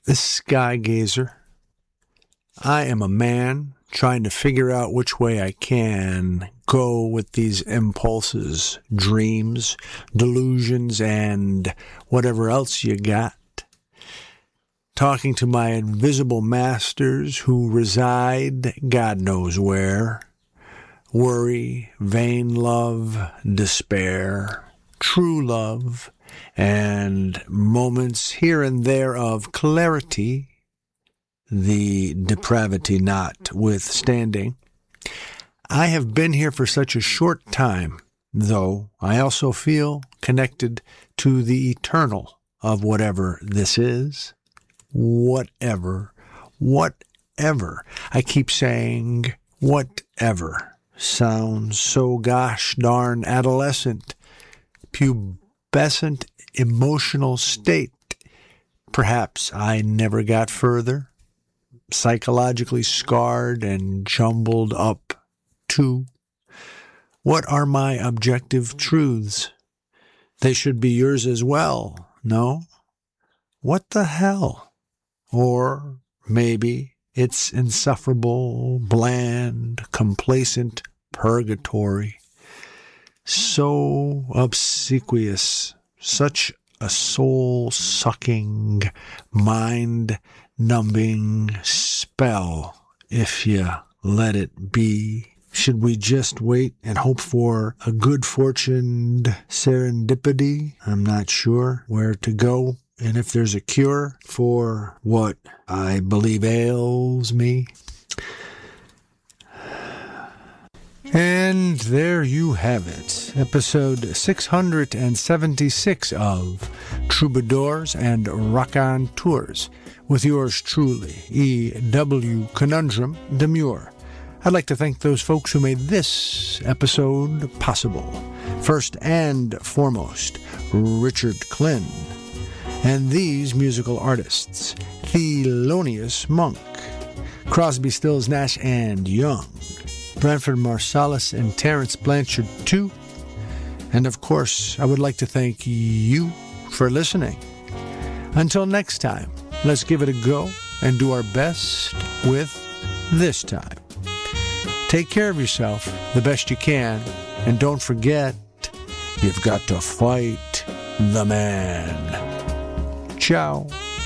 Sky Gazer. I am a man trying to figure out which way I can go with these impulses, dreams, delusions, and whatever else you got. Talking to my invisible masters who reside God knows where. Worry, vain love, despair, true love, and moments here and there of clarity, the depravity notwithstanding. I have been here for such a short time, though I also feel connected to the eternal of whatever this is. Whatever. I keep saying whatever. Sounds so gosh darn adolescent, pubescent emotional state. Perhaps I never got further. Psychologically scarred and jumbled up too. What are my objective truths? They should be yours as well, no? What the hell? Or maybe it's insufferable, bland, complacent purgatory. So obsequious, such a soul-sucking, mind-numbing spell, if you let it be. Should we just wait and hope for a good-fortuned serendipity? I'm not sure where to go. And if there's a cure for what I believe ails me. And there you have it. Episode 676 of Troubadours and Raconteurs with yours truly, E.W. Conundrum Demure. I'd like to thank those folks who made this episode possible. First and foremost, Richard Klin. And these musical artists, Thelonious Monk, Crosby, Stills, Nash and Young, Branford Marsalis and Terence Blanchard too. And of course, I would like to thank you for listening. Until next time, let's give it a go and do our best with this time. Take care of yourself the best you can, and don't forget, you've got to fight the man. Ciao.